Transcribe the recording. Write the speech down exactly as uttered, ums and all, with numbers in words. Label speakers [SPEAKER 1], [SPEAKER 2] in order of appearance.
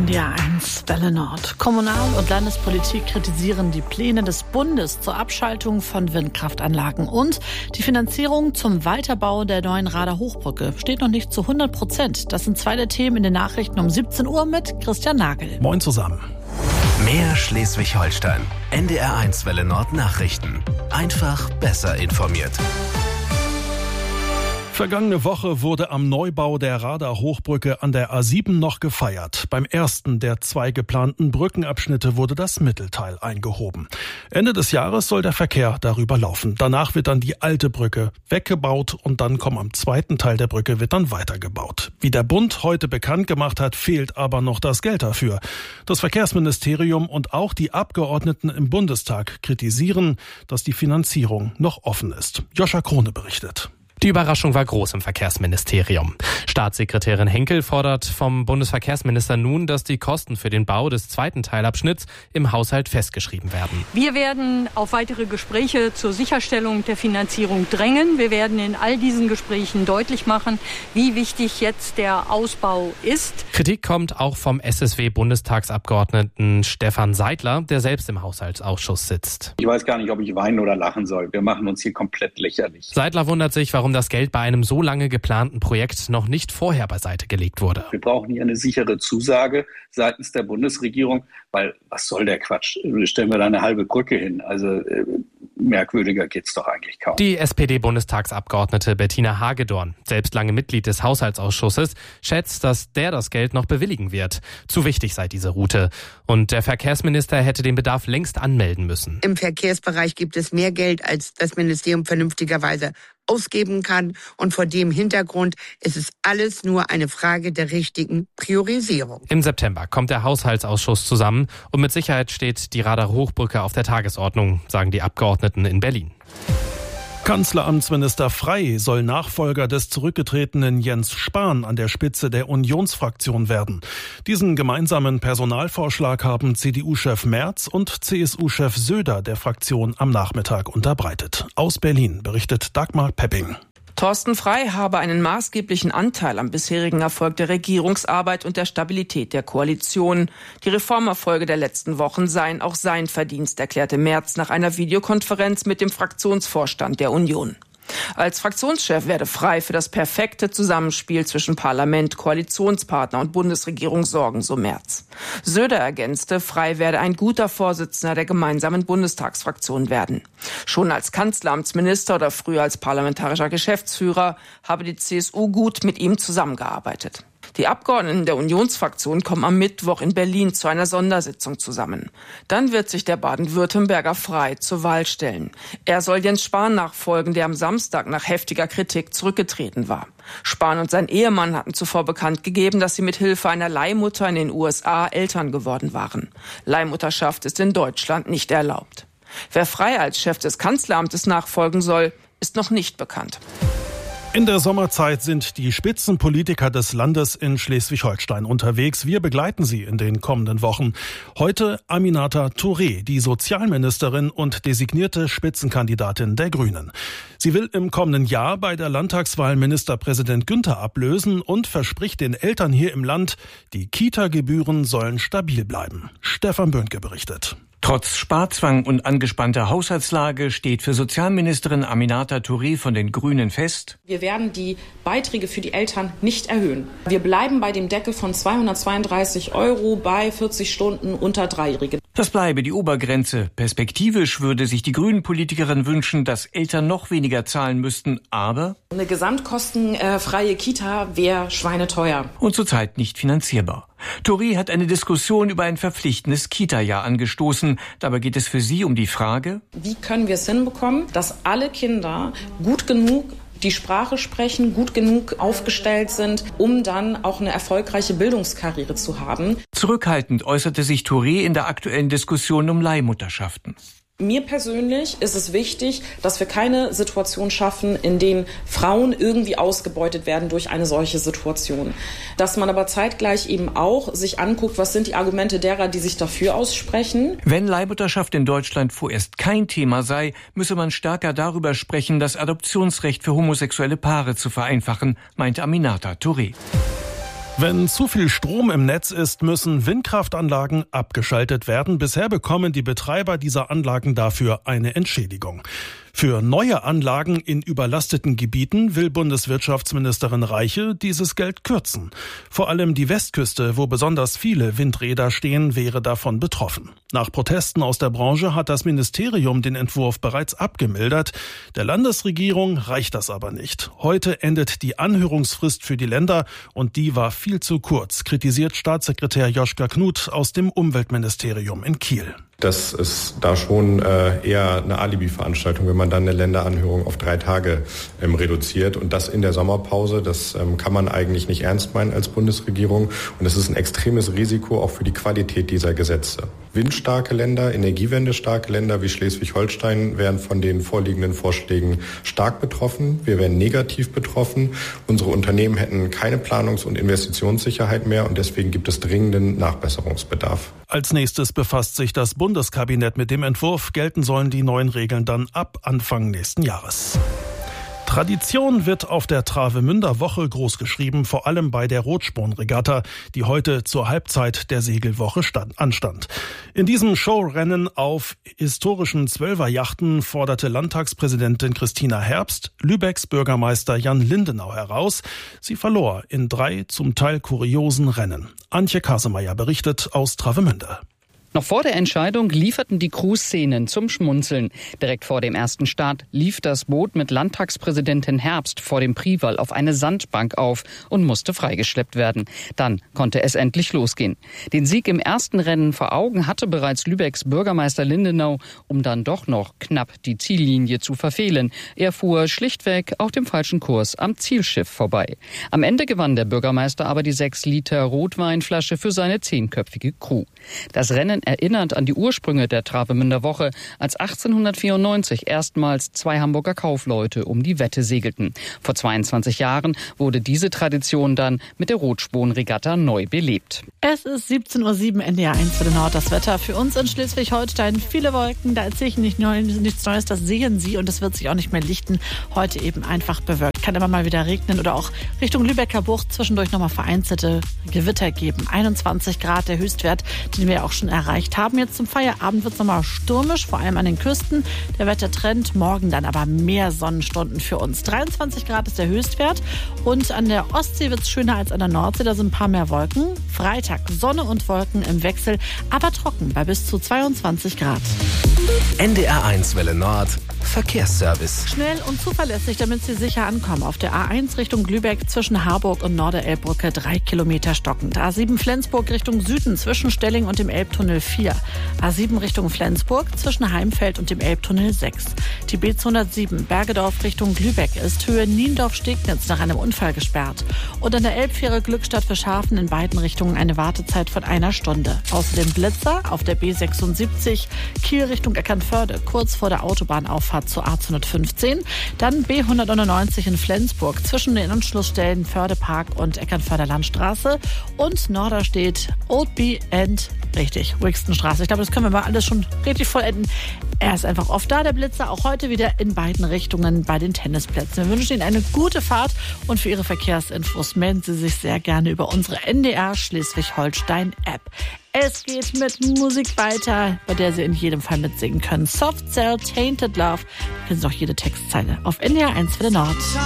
[SPEAKER 1] N D R eins Welle Nord. Kommunal- und Landespolitik kritisieren die Pläne des Bundes zur Abschaltung von Windkraftanlagen. Und die Finanzierung zum Weiterbau der neuen Rader Hochbrücke steht noch nicht zu hundert Prozent. Das sind zwei der Themen in den Nachrichten um siebzehn Uhr mit Christian Nagel.
[SPEAKER 2] Moin zusammen.
[SPEAKER 3] Mehr Schleswig-Holstein. N D R eins Welle Nord Nachrichten. Einfach besser informiert.
[SPEAKER 2] Vergangene Woche wurde am Neubau der Rader Hochbrücke an der A sieben noch gefeiert. Beim ersten der zwei geplanten Brückenabschnitte wurde das Mittelteil eingehoben. Ende des Jahres soll der Verkehr darüber laufen. Danach wird dann die alte Brücke weggebaut und dann kommt am zweiten Teil der Brücke wird dann weitergebaut. Wie der Bund heute bekannt gemacht hat, fehlt aber noch das Geld dafür. Das Verkehrsministerium und auch die Abgeordneten im Bundestag kritisieren, dass die Finanzierung noch offen ist. Joscha Krone berichtet.
[SPEAKER 4] Die Überraschung war groß im Verkehrsministerium. Staatssekretärin Henkel fordert vom Bundesverkehrsminister nun, dass die Kosten für den Bau des zweiten Teilabschnitts im Haushalt festgeschrieben werden.
[SPEAKER 5] Wir werden auf weitere Gespräche zur Sicherstellung der Finanzierung drängen. Wir werden in all diesen Gesprächen deutlich machen, wie wichtig jetzt der Ausbau ist.
[SPEAKER 4] Kritik kommt auch vom S S W-Bundestagsabgeordneten Stefan Seidler, der selbst im Haushaltsausschuss sitzt.
[SPEAKER 6] Ich weiß gar nicht, ob ich weinen oder lachen soll. Wir machen uns hier komplett lächerlich.
[SPEAKER 4] Seidler wundert sich, warum das Geld bei einem so lange geplanten Projekt noch nicht vorher beiseite gelegt wurde.
[SPEAKER 6] Wir brauchen hier eine sichere Zusage seitens der Bundesregierung, weil was soll der Quatsch? Stellen wir da eine halbe Brücke hin. Also äh, merkwürdiger geht's doch eigentlich kaum.
[SPEAKER 4] Die S P D-Bundestagsabgeordnete Bettina Hagedorn, selbst lange Mitglied des Haushaltsausschusses, schätzt, dass der das Geld noch bewilligen wird. Zu wichtig sei diese Route. Und der Verkehrsminister hätte den Bedarf längst anmelden müssen.
[SPEAKER 7] Im Verkehrsbereich gibt es mehr Geld, als das Ministerium vernünftigerweise ausgeben kann. Und vor dem Hintergrund ist es alles nur eine Frage der richtigen Priorisierung.
[SPEAKER 4] Im September kommt der Haushaltsausschuss zusammen und mit Sicherheit steht die Rader Hochbrücke auf der Tagesordnung, sagen die Abgeordneten in Berlin.
[SPEAKER 2] Kanzleramtsminister Frey soll Nachfolger des zurückgetretenen Jens Spahn an der Spitze der Unionsfraktion werden. Diesen gemeinsamen Personalvorschlag haben C D U-Chef Merz und C S U-Chef Söder der Fraktion am Nachmittag unterbreitet. Aus Berlin berichtet Dagmar Pepping.
[SPEAKER 8] Thorsten Frey habe einen maßgeblichen Anteil am bisherigen Erfolg der Regierungsarbeit und der Stabilität der Koalition. Die Reformerfolge der letzten Wochen seien auch sein Verdienst, erklärte Merz nach einer Videokonferenz mit dem Fraktionsvorstand der Union. Als Fraktionschef werde Frey für das perfekte Zusammenspiel zwischen Parlament, Koalitionspartner und Bundesregierung sorgen, so Merz. Söder ergänzte, Frey werde ein guter Vorsitzender der gemeinsamen Bundestagsfraktion werden. Schon als Kanzleramtsminister oder früher als parlamentarischer Geschäftsführer habe die C S U gut mit ihm zusammengearbeitet. Die Abgeordneten der Unionsfraktion kommen am Mittwoch in Berlin zu einer Sondersitzung zusammen. Dann wird sich der Baden-Württemberger Frey zur Wahl stellen. Er soll Jens Spahn nachfolgen, der am Samstag nach heftiger Kritik zurückgetreten war. Spahn und sein Ehemann hatten zuvor bekannt gegeben, dass sie mit Hilfe einer Leihmutter in den U S A Eltern geworden waren. Leihmutterschaft ist in Deutschland nicht erlaubt. Wer Frey als Chef des Kanzleramtes nachfolgen soll, ist noch nicht bekannt.
[SPEAKER 2] In der Sommerzeit sind die Spitzenpolitiker des Landes in Schleswig-Holstein unterwegs. Wir begleiten sie in den kommenden Wochen. Heute Aminata Touré, die Sozialministerin und designierte Spitzenkandidatin der Grünen. Sie will im kommenden Jahr bei der Landtagswahl Ministerpräsident Günther ablösen und verspricht den Eltern hier im Land, die Kita-Gebühren sollen stabil bleiben. Stefan Böhnke berichtet.
[SPEAKER 9] Trotz Sparzwang und angespannter Haushaltslage steht für Sozialministerin Aminata Touré von den Grünen fest:
[SPEAKER 10] Wir werden die Beiträge für die Eltern nicht erhöhen. Wir bleiben bei dem Deckel von zweihundertzweiunddreißig Euro bei vierzig Stunden unter Dreijährigen.
[SPEAKER 9] Das bleibe die Obergrenze. Perspektivisch würde sich die Grünen-Politikerin wünschen, dass Eltern noch weniger zahlen müssten, aber
[SPEAKER 10] eine gesamtkostenfreie Kita wäre schweineteuer.
[SPEAKER 9] Und zurzeit nicht finanzierbar. Touré hat eine Diskussion über ein verpflichtendes Kita-Jahr angestoßen. Dabei geht es für sie um die Frage:
[SPEAKER 10] Wie können wir es hinbekommen, dass alle Kinder gut genug die Sprache sprechen, gut genug aufgestellt sind, um dann auch eine erfolgreiche Bildungskarriere zu haben.
[SPEAKER 9] Zurückhaltend äußerte sich Touré in der aktuellen Diskussion um Leihmutterschaften.
[SPEAKER 10] Mir persönlich ist es wichtig, dass wir keine Situation schaffen, in denen Frauen irgendwie ausgebeutet werden durch eine solche Situation. Dass man aber zeitgleich eben auch sich anguckt, was sind die Argumente derer, die sich dafür aussprechen.
[SPEAKER 9] Wenn Leihmutterschaft in Deutschland vorerst kein Thema sei, müsse man stärker darüber sprechen, das Adoptionsrecht für homosexuelle Paare zu vereinfachen, meinte Aminata Touré.
[SPEAKER 2] Wenn zu viel Strom im Netz ist, müssen Windkraftanlagen abgeschaltet werden. Bisher bekommen die Betreiber dieser Anlagen dafür eine Entschädigung. Für neue Anlagen in überlasteten Gebieten will Bundeswirtschaftsministerin Reiche dieses Geld kürzen. Vor allem die Westküste, wo besonders viele Windräder stehen, wäre davon betroffen. Nach Protesten aus der Branche hat das Ministerium den Entwurf bereits abgemildert. Der Landesregierung reicht das aber nicht. Heute endet die Anhörungsfrist für die Länder und die war viel zu kurz, kritisiert Staatssekretär Joschka Knut aus dem Umweltministerium in Kiel.
[SPEAKER 11] Das ist da schon äh, eher eine Alibi-Veranstaltung, wenn man dann eine Länderanhörung auf drei Tage ähm, reduziert. Und das in der Sommerpause, das ähm, kann man eigentlich nicht ernst meinen als Bundesregierung. Und es ist ein extremes Risiko auch für die Qualität dieser Gesetze. Windstarke Länder, energiewendestarke Länder wie Schleswig-Holstein wären von den vorliegenden Vorschlägen stark betroffen. Wir wären negativ betroffen. Unsere Unternehmen hätten keine Planungs- und Investitionssicherheit mehr. Und deswegen gibt es dringenden Nachbesserungsbedarf.
[SPEAKER 2] Als nächstes befasst sich das Bundeskabinett mit dem Entwurf. Gelten sollen die neuen Regeln dann ab Anfang nächsten Jahres. Tradition wird auf der Travemünder Woche großgeschrieben, vor allem bei der Rotspornregatta, die heute zur Halbzeit der Segelwoche stand, anstand. In diesem Showrennen auf historischen Zwölferjachten forderte Landtagspräsidentin Christina Herbst Lübecks Bürgermeister Jan Lindenau heraus. Sie verlor in drei zum Teil kuriosen Rennen. Antje Kasemeyer berichtet aus Travemünde.
[SPEAKER 12] Noch vor der Entscheidung lieferten die Crews Szenen zum Schmunzeln. Direkt vor dem ersten Start lief das Boot mit Landtagspräsidentin Herbst vor dem Priwall auf eine Sandbank auf und musste freigeschleppt werden. Dann konnte es endlich losgehen. Den Sieg im ersten Rennen vor Augen hatte bereits Lübecks Bürgermeister Lindenau, um dann doch noch knapp die Ziellinie zu verfehlen. Er fuhr schlichtweg auf dem falschen Kurs am Zielschiff vorbei. Am Ende gewann der Bürgermeister aber die sechs Liter Rotweinflasche für seine zehnköpfige Crew. Das Rennen erinnert an die Ursprünge der Travemünder Woche, als achtzehnhundertvierundneunzig erstmals zwei Hamburger Kaufleute um die Wette segelten. Vor zweiundzwanzig Jahren wurde diese Tradition dann mit der Rotspornregatta neu belebt.
[SPEAKER 1] Es ist siebzehn Uhr sieben, N D R eins für den Nord. Das Wetter für uns in Schleswig-Holstein. Viele Wolken, da erzähle ich nicht neu, nichts Neues, das sehen Sie und es wird sich auch nicht mehr lichten. Heute eben einfach bewölkt. Kann immer mal wieder regnen oder auch Richtung Lübecker Bucht zwischendurch nochmal vereinzelte Gewitter geben. einundzwanzig Grad der Höchstwert, den wir auch schon erreicht haben. Jetzt zum Feierabend wird es nochmal stürmisch, vor allem an den Küsten. Der Wettertrend, morgen dann aber mehr Sonnenstunden für uns. dreiundzwanzig Grad ist der Höchstwert und an der Ostsee wird es schöner als an der Nordsee. Da sind ein paar mehr Wolken. Freitag Sonne und Wolken im Wechsel, aber trocken bei bis zu zweiundzwanzig Grad.
[SPEAKER 3] N D R eins Welle Nord Verkehrsservice.
[SPEAKER 1] Schnell und zuverlässig, damit Sie sicher ankommen. Auf der A eins Richtung Lübeck zwischen Harburg und Norderelbbrücke drei Kilometer stockend. A sieben Flensburg Richtung Süden zwischen Stelling und dem Elbtunnel vier. A sieben Richtung Flensburg zwischen Heimfeld und dem Elbtunnel sechs. Die B zweihundertsieben Bergedorf Richtung Lübeck ist Höhe Niendorf-Stegnitz nach einem Unfall gesperrt. Und an der Elbfähre Glückstadt für Schafen in beiden Richtungen eine Wartezeit von einer Stunde. Außerdem Blitzer auf der B sechsundsiebzig Kiel Richtung Eckernförde, kurz vor der Autobahnauffahrt zur A zweihundertfünfzehn. Dann B hundertneunundneunzig in Flensburg zwischen den Anschlussstellen Fördepark und Eckernförder Landstraße. Und Norderstedt Oldby and, richtig, Wixtonstraße. Ich glaube, das können wir mal alles schon richtig vollenden. Er ist einfach oft da, der Blitzer, auch heute wieder in beiden Richtungen bei den Tennisplätzen. Wir wünschen Ihnen eine gute Fahrt und für Ihre Verkehrsinfos melden Sie sich sehr gerne über unsere N D R Schleswig-Holstein-App. Es geht mit Musik weiter, bei der Sie in jedem Fall mitsingen können. Soft Cell, Tainted Love. Da finden Sie auch jede Textzeile auf N D R eins für den Nord.